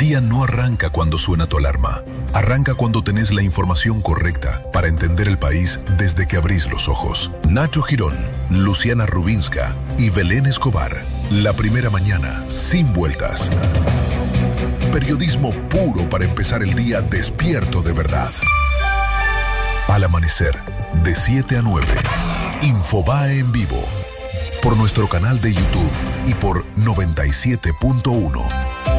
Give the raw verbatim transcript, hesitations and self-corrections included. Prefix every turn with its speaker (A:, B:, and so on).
A: día no arranca cuando suena tu alarma. Arranca cuando tenés la información correcta para entender el país desde que abrís los ojos. Nacho Girón, Luciana Rubinska y Belén Escobar. La primera mañana, sin vueltas. Periodismo puro para empezar el día despierto de verdad. Al amanecer, de siete a nueve. Infobae en vivo. Por nuestro canal de YouTube y por noventa y siete punto uno.